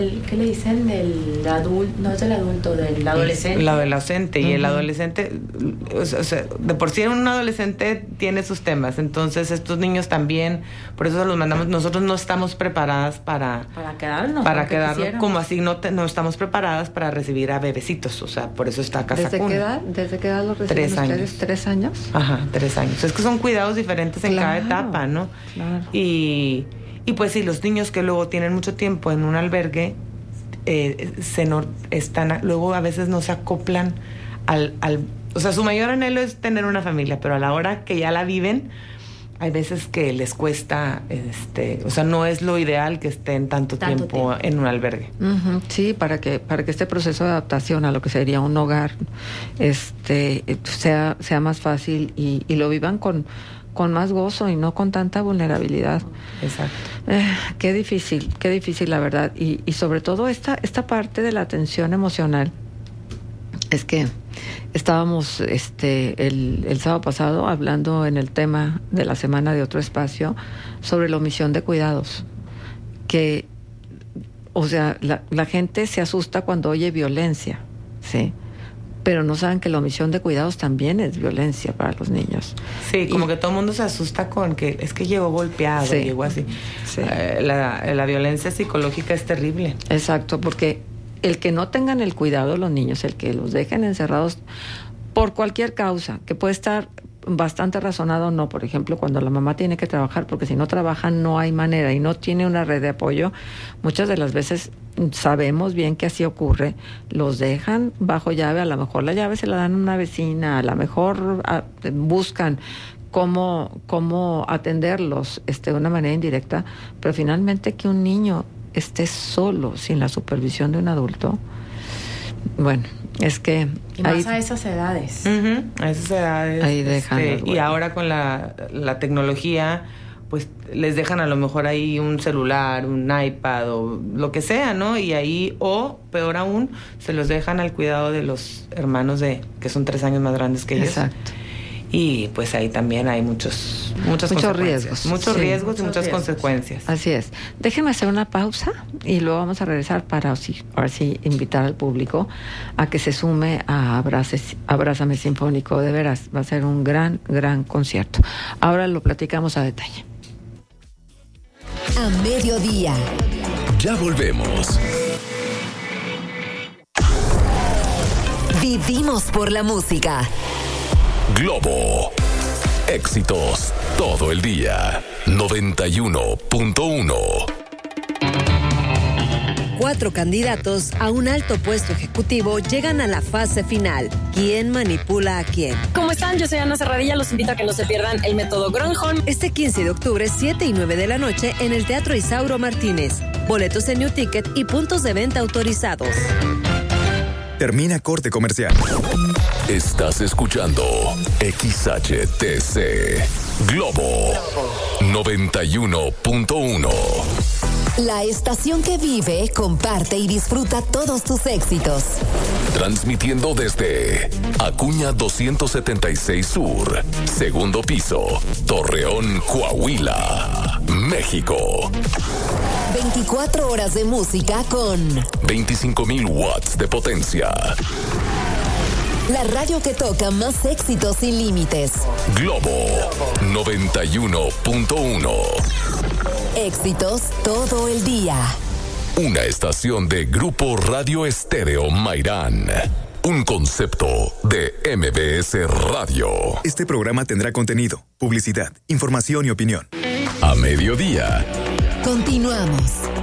¿Qué le dicen del adulto? No es del adulto, del adolescente. El adolescente, y el adolescente, o sea, de por sí un adolescente tiene sus temas, entonces estos niños también, por eso los mandamos. Nosotros no estamos preparadas para quedarnos como así, no estamos preparadas para recibir a bebecitos, o sea, por eso está Casa Cuna. ¿Desde qué edad los reciben ustedes? 3 años. Ajá, 3 años. Es que son cuidados diferentes en cada etapa, ¿no? Claro. Y pues sí, los niños que luego tienen mucho tiempo en un albergue, luego a veces no se acoplan o sea, su mayor anhelo es tener una familia, pero a la hora que ya la viven, hay veces que les cuesta, o sea, no es lo ideal que estén tanto tiempo en un albergue. Uh-huh. Sí, para que este proceso de adaptación a lo que sería un hogar, sea más fácil y lo vivan con más gozo y no con tanta vulnerabilidad. Exacto. Qué difícil la verdad. Y sobre todo esta parte de la atención emocional. Es que estábamos el sábado pasado hablando en el tema de la semana de Otro Espacio sobre la omisión de cuidados. Que, o sea, la gente se asusta cuando oye violencia, ¿sí? Pero no saben que la omisión de cuidados también es violencia para los niños. Sí, como que todo el mundo se asusta con que es que llegó golpeado, llegó así. Sí. La violencia psicológica es terrible. Exacto, porque el que no tengan el cuidado los niños, el que los dejen encerrados por cualquier causa, que puede estar bastante razonado o no, por ejemplo, cuando la mamá tiene que trabajar, porque si no trabaja no hay manera y no tiene una red de apoyo, muchas de las veces sabemos bien que así ocurre, los dejan bajo llave, a lo mejor la llave se la dan a una vecina, a lo mejor buscan cómo atenderlos de una manera indirecta, pero finalmente que un niño esté solo, sin la supervisión de un adulto, bueno, es que... Y más a esas edades. Uh-huh, a esas edades. Ahí dejan. Y ahora con la tecnología, pues les dejan a lo mejor ahí un celular, un iPad o lo que sea, ¿no? Y ahí, o peor aún, se los dejan al cuidado de los hermanos que son 3 años más grandes que ellos. Exacto. Y pues ahí también hay muchos riesgos. Muchos riesgos y muchas consecuencias. Así es. Déjenme hacer una pausa y luego vamos a regresar para ahora sí invitar al público a que se sume a Abrázame Sinfónico. De veras, va a ser un gran, gran concierto. Ahora lo platicamos a detalle. A mediodía. Ya volvemos. Vivimos por la música. Globo. Éxitos todo el día. 91.1. 4 candidatos a un alto puesto ejecutivo llegan a la fase final. ¿Quién manipula a quién? ¿Cómo están? Yo soy Ana Serradilla. Los invito a que no se pierdan el método Gronholm. Este 15 de octubre, 7 y 9 de la noche, en el Teatro Isauro Martínez. Boletos en New Ticket y puntos de venta autorizados. Termina corte comercial. Estás escuchando XHTC Globo 91.1. La estación que vive, comparte y disfruta todos tus éxitos. Transmitiendo desde Acuña 276 Sur, segundo piso, Torreón, Coahuila, México. 24 horas de música con 25,000 watts de potencia. La radio que toca más éxitos sin límites. Globo 91.1. Éxitos todo el día. Una estación de Grupo Radio Estéreo Mairán. Un concepto de MBS Radio. Este programa tendrá contenido, publicidad, información y opinión. A mediodía. Continuamos.